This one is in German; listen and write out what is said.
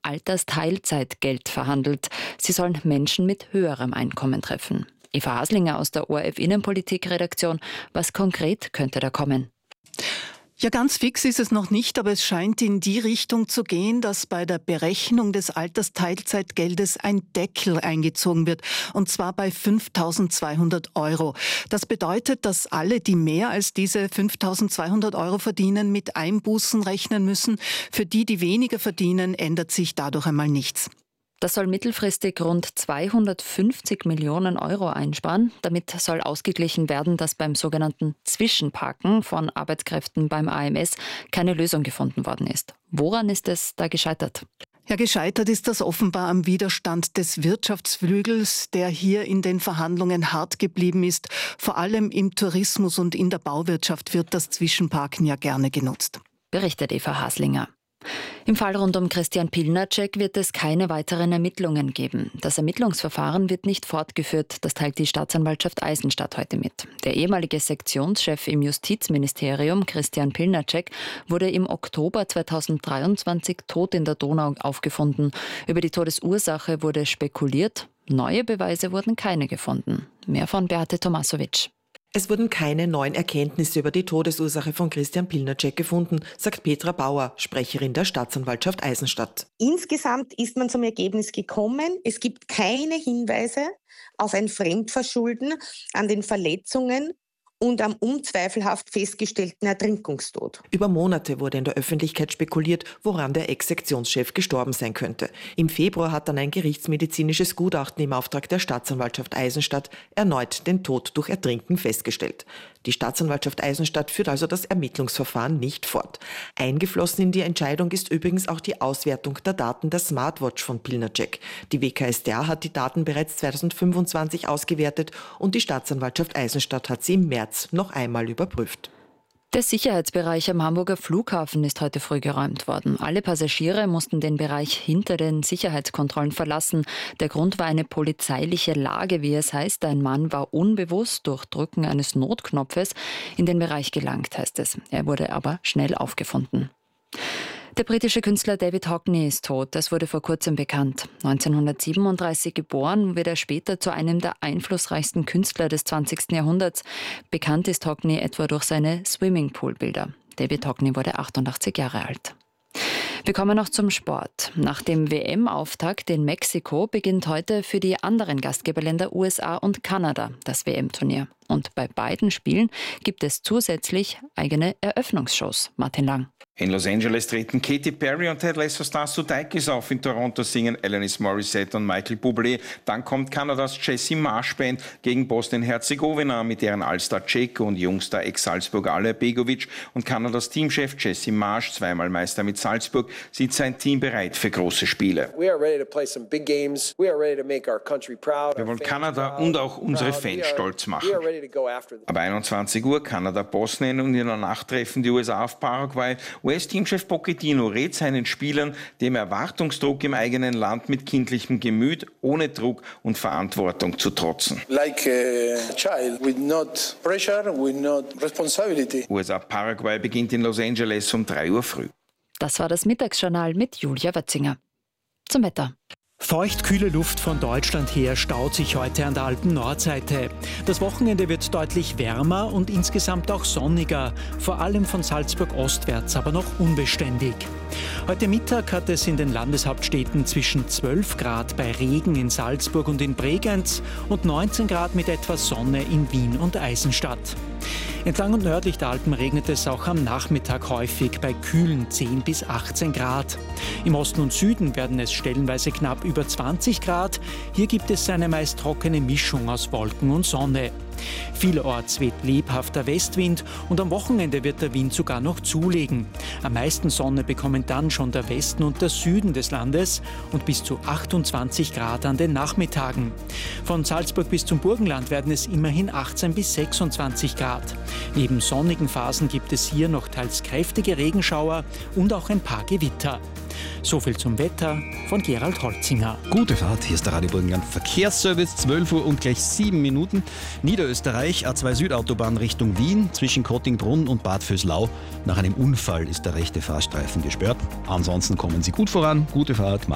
Altersteilzeitgeld verhandelt. Sie sollen Menschen mit höherem Einkommen treffen. Eva Haslinger aus der ORF Innenpolitik-Redaktion. Was konkret könnte da kommen? Ja, ganz fix ist es noch nicht, aber es scheint in die Richtung zu gehen, dass bei der Berechnung des Altersteilzeitgeldes ein Deckel eingezogen wird, und zwar bei 5.200 Euro. Das bedeutet, dass alle, die mehr als diese 5.200 Euro verdienen, mit Einbußen rechnen müssen. Für die, die weniger verdienen, ändert sich dadurch einmal nichts. Das soll mittelfristig rund 250 Millionen Euro einsparen. Damit soll ausgeglichen werden, dass beim sogenannten Zwischenparken von Arbeitskräften beim AMS keine Lösung gefunden worden ist. Woran ist es da gescheitert? Ja, gescheitert ist das offenbar am Widerstand des Wirtschaftsflügels, der hier in den Verhandlungen hart geblieben ist. Vor allem im Tourismus und in der Bauwirtschaft wird das Zwischenparken ja gerne genutzt. Berichtet Eva Haslinger. Im Fall rund um Christian Pilnacek wird es keine weiteren Ermittlungen geben. Das Ermittlungsverfahren wird nicht fortgeführt, das teilt die Staatsanwaltschaft Eisenstadt heute mit. Der ehemalige Sektionschef im Justizministerium, Christian Pilnacek, wurde im Oktober 2023 tot in der Donau aufgefunden. Über die Todesursache wurde spekuliert. Neue Beweise wurden keine gefunden. Mehr von Beate Tomasowitsch. Es wurden keine neuen Erkenntnisse über die Todesursache von Christian Pilnacek gefunden, sagt Petra Bauer, Sprecherin der Staatsanwaltschaft Eisenstadt. Insgesamt ist man zum Ergebnis gekommen, es gibt keine Hinweise auf ein Fremdverschulden an den Verletzungen und am unzweifelhaft festgestellten Ertrinkungstod. Über Monate wurde in der Öffentlichkeit spekuliert, woran der Ex-Sektionschef gestorben sein könnte. Im Februar hat dann ein gerichtsmedizinisches Gutachten im Auftrag der Staatsanwaltschaft Eisenstadt erneut den Tod durch Ertrinken festgestellt. Die Staatsanwaltschaft Eisenstadt führt also das Ermittlungsverfahren nicht fort. Eingeflossen in die Entscheidung ist übrigens auch die Auswertung der Daten der Smartwatch von Pilnacek. Die WKStA hat die Daten bereits 2025 ausgewertet und die Staatsanwaltschaft Eisenstadt hat sie im März noch einmal überprüft. Der Sicherheitsbereich am Hamburger Flughafen ist heute früh geräumt worden. Alle Passagiere mussten den Bereich hinter den Sicherheitskontrollen verlassen. Der Grund war eine polizeiliche Lage, wie es heißt. Ein Mann war unbewusst durch Drücken eines Notknopfes in den Bereich gelangt, heißt es. Er wurde aber schnell aufgefunden. Der britische Künstler David Hockney ist tot. Das wurde vor kurzem bekannt. 1937 geboren, wird er später zu einem der einflussreichsten Künstler des 20. Jahrhunderts. Bekannt ist Hockney etwa durch seine Swimmingpool-Bilder. David Hockney wurde 88 Jahre alt. Wir kommen noch zum Sport. Nach dem WM-Auftakt in Mexiko beginnt heute für die anderen Gastgeberländer USA und Kanada das WM-Turnier. Und bei beiden Spielen gibt es zusätzlich eigene Eröffnungsshows. Martin Lang. In Los Angeles treten Katy Perry und Ted Lasso Star Sudeikis auf. In Toronto singen Alanis Morissette und Michael Bublé. Dann kommt Kanadas Jesse Marsh Band gegen Bosnien-Herzegowina mit deren Allstar Dzeko und Jungstar Ex-Salzburger Ale Begovic. Und Kanadas Teamchef Jesse Marsh, zweimal Meister mit Salzburg, sieht sein Team bereit für große Spiele. Wir wollen Kanada und auch unsere Fans stolz machen. Ab 21 Uhr Kanada-Bosnien und in der Nacht treffen die USA auf Paraguay. US-Teamchef Pochettino rät seinen Spielern, dem Erwartungsdruck im eigenen Land mit kindlichem Gemüt, ohne Druck und Verantwortung zu trotzen. Like a child, with not pressure, with not responsibility. USA-Paraguay beginnt in Los Angeles um 3 Uhr früh. Das war das Mittagsjournal mit Julia Wötzinger. Zum Wetter. Feucht-kühle Luft von Deutschland her staut sich heute an der Alpen-Nordseite. Das Wochenende wird deutlich wärmer und insgesamt auch sonniger, vor allem von Salzburg ostwärts, aber noch unbeständig. Heute Mittag hat es in den Landeshauptstädten zwischen 12 Grad bei Regen in Salzburg und in Bregenz und 19 Grad mit etwas Sonne in Wien und Eisenstadt. Entlang und nördlich der Alpen regnet es auch am Nachmittag häufig bei kühlen 10 bis 18 Grad. Im Osten und Süden werden es stellenweise knapp über 20 Grad. Hier gibt es eine meist trockene Mischung aus Wolken und Sonne. Vielerorts weht lebhafter Westwind und am Wochenende wird der Wind sogar noch zulegen. Am meisten Sonne bekommen dann schon der Westen und der Süden des Landes und bis zu 28 Grad an den Nachmittagen. Von Salzburg bis zum Burgenland werden es immerhin 18 bis 26 Grad. Neben sonnigen Phasen gibt es hier noch teils kräftige Regenschauer und auch ein paar Gewitter. So viel zum Wetter von Gerald Holzinger. Gute Fahrt, hier ist der Radio Burgenland Verkehrsservice, 12 Uhr und gleich 7 Minuten. Niederösterreich, A2 Südautobahn Richtung Wien, zwischen Kottingbrunn und Bad Vöslau. Nach einem Unfall ist der rechte Fahrstreifen gesperrt. Ansonsten kommen Sie gut voran. Gute Fahrt.